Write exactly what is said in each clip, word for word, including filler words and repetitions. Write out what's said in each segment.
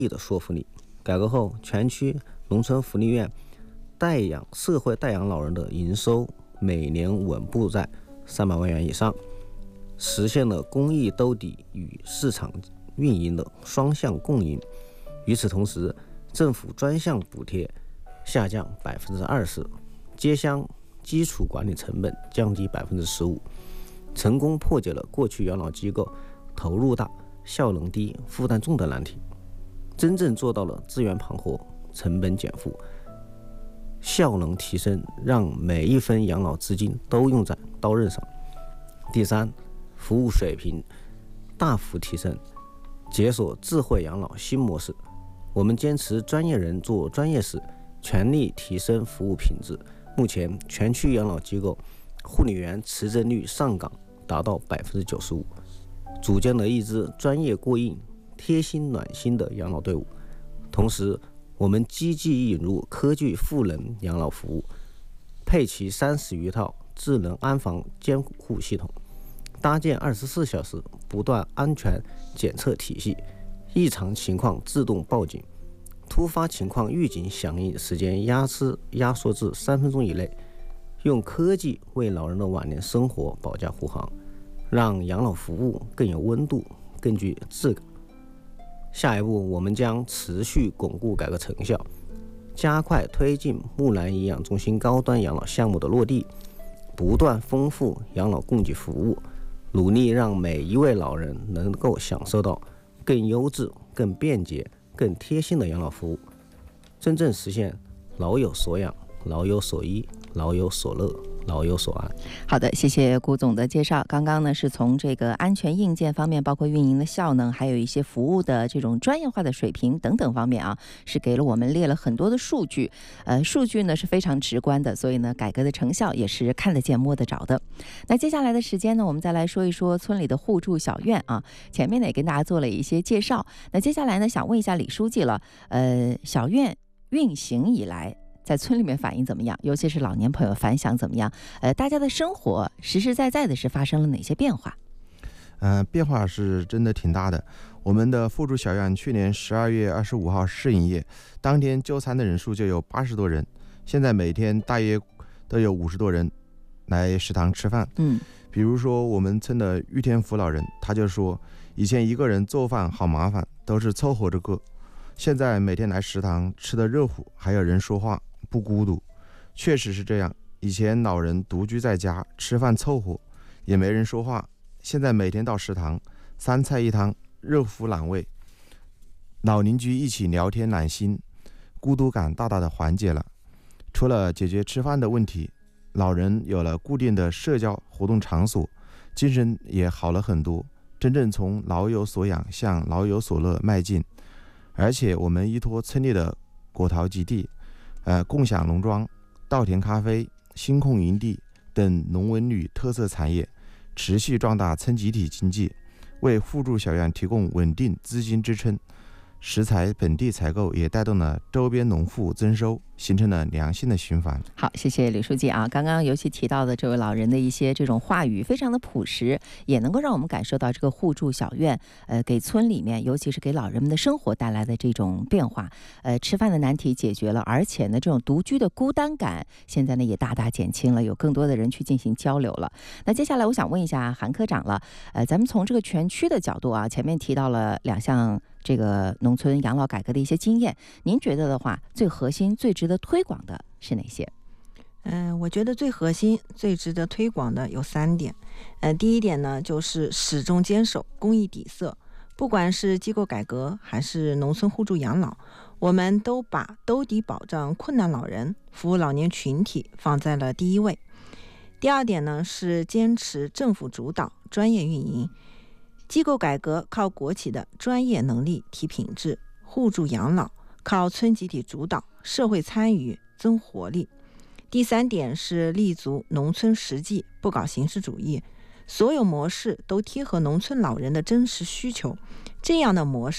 的说服力。改革后，全区农村福利院代养社会代养老人的营收每年稳步在三百万元以上，实现了公益兜底与市场运营的双向共赢。与此同时，政府专项补贴下降百分之二十，街乡基础管理成本降低百分之十五，成功破解了过去养老机构投入大、效能低、负担重的难题，真正做到了资源盘活、成本减负、效能提升，让每一分养老资金都用在刀刃上。第三，服务水平大幅提升，解锁智慧养老新模式。我们坚持专业人做专业事，全力提升服务品质。目前，全区养老机构护理员持证率上岗达到百分之九十五，组建了一支专业过硬、贴心暖心的养老队伍。同时，我们积极引入科技赋能养老服务，配齐三十余套智能安防监护系统，搭建二十四小时不断安全检测体系，异常情况自动报警，突发情况预警响应时间压缩压缩至三分钟以内，用科技为老人的晚年生活保驾护航，让养老服务更有温度、更具质感。下一步，我们将持续巩固改革成效，加快推进木兰营养中心高端养老项目的落地，不断丰富养老供给服务，努力让每一位老人能够享受到更优质、更便捷、更贴心的养老服务，真正实现老有所养、老有所依、老有所乐、老有所安。 好的，谢谢顾总的介绍。刚刚呢是从这个安全硬件方面，包括运营的效能，还有一些服务的这种专业化的水平等等方面啊，是给了我们列了很多的数据。呃，数据呢是非常直观的，所以呢改革的成效也是看得见摸得着的。那接下来的时间呢，我们再来说一说村里的互助小院啊。前面呢也跟大家做了一些介绍。那接下来呢，想问一下李书记了，呃，小院运行以来，在村里面反应怎么样？尤其是老年朋友反响怎么样？呃，大家的生活实实在在的是发生了哪些变化？ 嗯、呃，变化是真的挺大的。我们的互助小院去年十二月二十五号试营业，当天就餐的人数就有八十多人，现在每天大约都有五十多人来食堂吃饭。 嗯， 比如说我们村的玉天福老人，他就说，以前一个人做饭好麻烦，都是凑合着过。现在每天来食堂吃的热乎，还有人说话，不孤独。确实是这样，以前老人独居在家吃饭凑合，也没人说话，现在每天到食堂，三菜一汤，热乎暖胃，老邻居一起聊天暖心，孤独感大大的缓解了。除了解决吃饭的问题，老人有了固定的社交活动场所，精神也好了很多，真正从老有所养向老有所乐迈进。而且我们依托村里的果桃基地、呃共享农庄、稻田咖啡、新控营地等农文旅特色产业，持续壮大村集体经济，为互助小院提供稳定资金支撑。食材本地采购也带动了周边农户增收，形成了良性的循环。 好，谢谢李书记啊。刚刚尤其提到的这位老人的一些这种话语，非常的朴实，也能够让我们感受到这个互助小院，呃，给村里面，尤其是给老人们的生活带来的这种变化。呃，吃饭的难题解决了，而且呢，这种独居的孤单感，现在呢也大大减轻了，有更多的人去进行交流了。那接下来我想问一下韩科长了，呃，咱们从这个全区的角度啊，前面提到了两项这个农村养老改革的一些经验，您觉得的话，最核心、最值得推广的是哪些？ 嗯、呃，我觉得最核心、最值得推广的有三点。呃，第一点呢，就是始终坚守公益底色，不管是机构改革还是农村互助养老，我们都把兜底保障困难老人、服务老年群体放在了第一位。第二点呢，是坚持政府主导、专业运营。机构改革靠国企的专业能力提品质，互助养老靠村集体主导，社会参与增活力。第三点是立足农村实际，不搞形式主义，所有模式都贴合农村老人的真实需求，这样的模式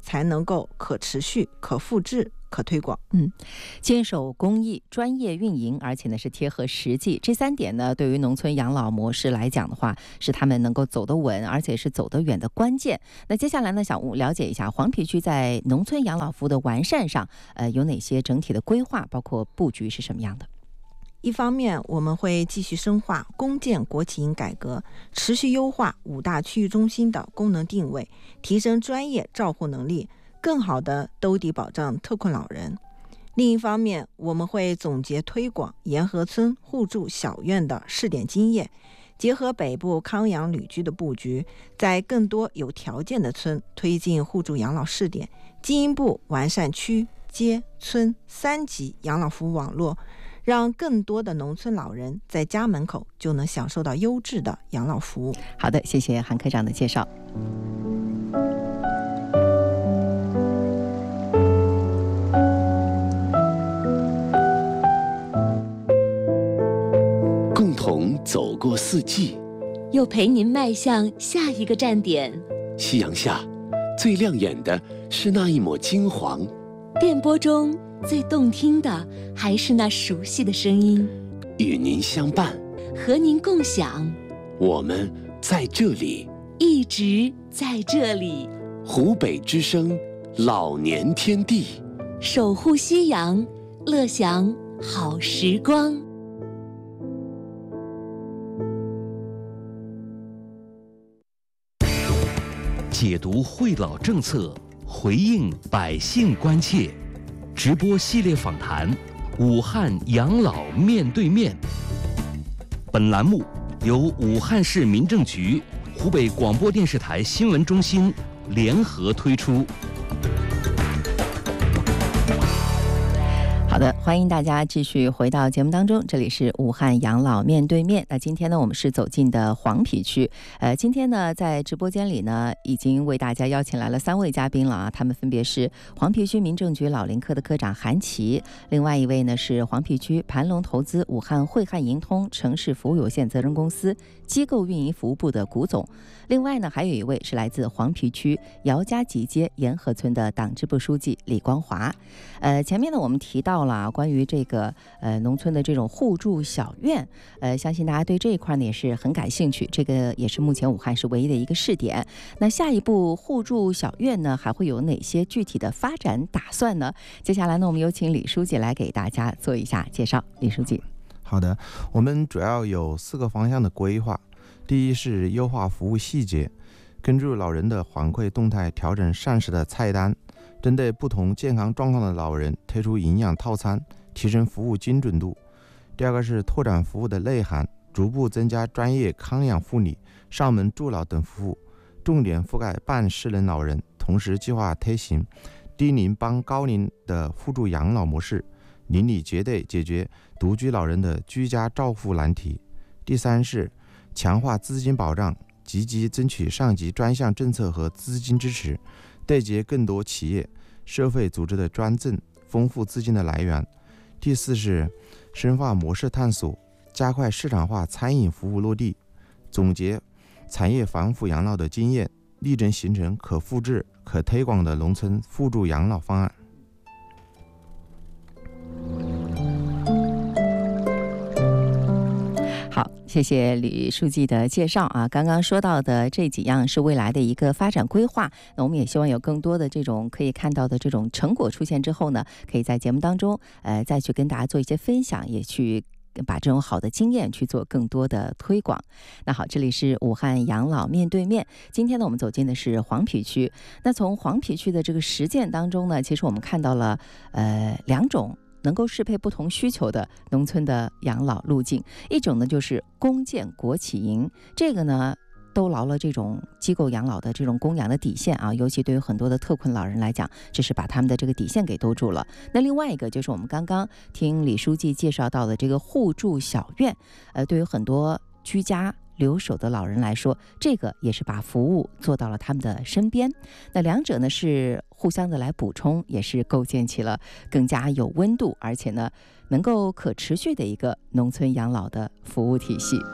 才能够可持续、可复制、可推广。 嗯，坚守公益、专业运营，而且呢是贴合实际，这三点呢，对于农村养老模式来讲的话，是他们能够走得稳，而且是走得远的关键。那接下来呢，想了解一下黄陂区在农村养老服务的完善上，呃，有哪些整体的规划，包括布局是什么样的？ 一方面，我们会继续深化公建国企营改革，持续优化五大区域中心的功能定位，提升专业照护能力，更好地兜底保障特困老人。另一方面，我们会总结推广沿河村互助小院的试点经验，结合北部康养旅居的布局，在更多有条件的村推进互助养老试点，进一步完善区、街、村三级养老服务网络，让更多的农村老人在家门口就能享受到优质的养老服务。 好的，谢谢韩科长的介绍。 共同走过四季， 又陪您迈向下一个站点。 夕阳下，最亮眼的是那一抹金黄； 电波中最动听的还是那熟悉的声音。 与您相伴， 和您共享， 我们在这里， 一直在这里。 湖北之声，老年天地， 守护夕阳，乐享好时光。 解读惠老政策，回应百姓关切。直播系列访谈《武汉养老面对面》。本栏目由武汉市民政局、湖北广播电视台新闻中心联合推出。 好的，欢迎大家继续回到节目当中，这里是武汉养老面对面。那今天呢，我们是走进的黄陂区。呃，今天呢，在直播间里呢，已经为大家邀请来了三位嘉宾了啊，他们分别是黄陂区民政局老龄科的科长韩琦，另外一位呢是黄陂区盘龙投资武汉汇汉盈通城市服务有限责任公司机构运营服务部的古总，另外呢还有一位是来自黄陂区姚家集街沿河村的党支部书记李光华。呃，前面呢我们提到了关于这个呃农村的这种互助小院，呃，相信大家对这一块呢也是很感兴趣，这个也是目前武汉市唯一的一个试点。那下一步互助小院呢还会有哪些具体的发展打算呢？接下来呢我们有请李书记来给大家做一下介绍。李书记。 好的，我们主要有四个方向的规划。第一是优化服务细节，根据老人的反馈动态调整膳食的菜单，针对不同健康状况的老人推出营养套餐，提升服务精准度。第二个是拓展服务的内涵，逐步增加专业康养护理、上门助老等服务，重点覆盖半失能老人，同时计划推行低龄帮高龄的互助养老模式，邻里结对解决独居老人的居家照护难题。第三是强化资金保障，积极争取上级专项政策和资金支持，对接更多企业、社会组织的专政，丰富资金的来源。第四是深化模式探索，加快市场化餐饮服务落地，总结产业防腐养老的经验，力争形成可复制、可推广的农村互助养老方案。 好，谢谢李书记的介绍啊。刚刚说到的这几样是未来的一个发展规划，那我们也希望有更多的这种可以看到的这种成果出现之后呢，可以在节目当中呃再去跟大家做一些分享，也去把这种好的经验去做更多的推广。那好，这里是武汉养老面对面，今天呢我们走进的是黄陂区。那从黄陂区的这个实践当中呢，其实我们看到了呃两种能够适配不同需求的农村的养老路径。一种呢就是公建国企营，这个呢兜牢了这种机构养老的这种供养的底线啊，尤其对于很多的特困老人来讲，这是把他们的这个底线给兜住了。那另外一个就是我们刚刚听李书记介绍到的这个互助小院，呃，对于很多居家留守的老人来说，这个也是把服务做到了他们的身边。那两者呢是互相的来补充，也是构建起了更加有温度，而且呢能够可持续的一个农村养老的服务体系。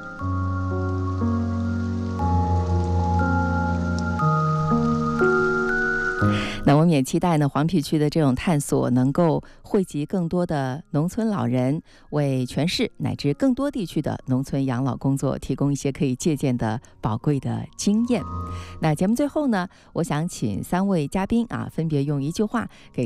那我们也期待呢，黄陂区的这种探索能够惠及更多的农村老人，为全市乃至更多地区的农村养老工作提供一些可以借鉴的宝贵的经验。那节目最后呢，我想请三位嘉宾啊，分别用一句话给